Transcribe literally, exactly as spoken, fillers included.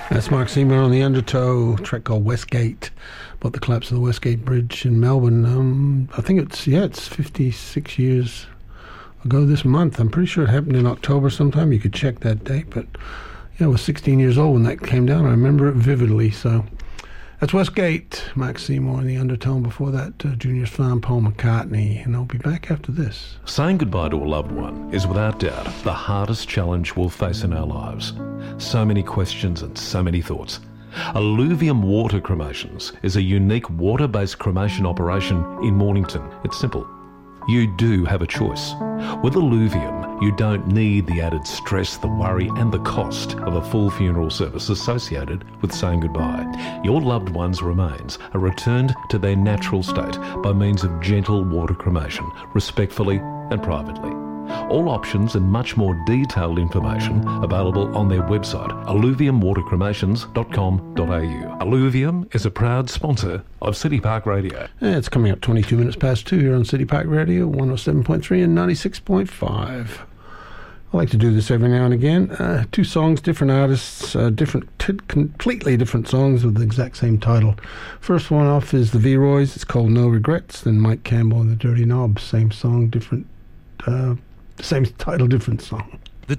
That's Mark Seymour on the Undertow, track called Westgate, about the collapse of the Westgate Bridge in Melbourne. Um, I think it's, yeah, it's fifty-six years ago this month. I'm pretty sure it happened in October sometime. You could check that date, but yeah, I was sixteen years old when that came down. I remember it vividly, so... That's Westgate, Mark Seymour in the Undertone. Before that, uh, Junior's Farm, Paul McCartney. And I'll be back after this. Saying goodbye to a loved one is without doubt the hardest challenge we'll face in our lives. So many questions and so many thoughts. Alluvium Water Cremations is a unique water-based cremation operation in Mornington. It's simple. You do have a choice. With Alluvium, you don't need the added stress, the worry and the cost of a full funeral service associated with saying goodbye. Your loved one's remains are returned to their natural state by means of gentle water cremation, respectfully and privately. All options and much more detailed information available on their website, alluvium water cremations dot com dot a u. Alluvium is a proud sponsor of City Park Radio. Yeah, it's coming up twenty-two minutes past two here on City Park Radio, one oh seven point three and ninety-six point five. I like to do this every now and again. Uh, two songs, different artists, uh, different, t- completely different songs with the exact same title. First one off is the V-Roys. It's called No Regrets. Then Mike Campbell and the Dirty Knobs. Same song, different... Uh, Same title, different song.